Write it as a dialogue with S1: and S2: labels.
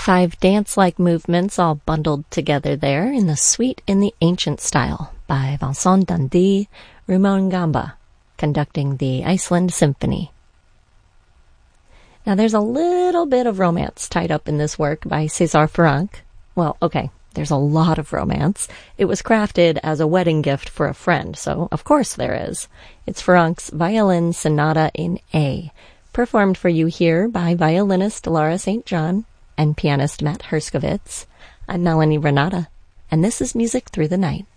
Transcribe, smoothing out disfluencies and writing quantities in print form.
S1: 5 dance-like movements all bundled together there in the Suite in the Ancient style by Vincent Dundee Rumangamba, conducting the Iceland Symphony. Now there's a little bit of romance tied up in this work by César Franck. Well, okay, there's a lot of romance. It was crafted as a wedding gift for a friend, so of course there is. It's Franck's Violin Sonata in A, performed for you here by violinist Laura St. John and pianist Matt Herskovitz. I'm Melanie Renata, and this is Music Through the Night.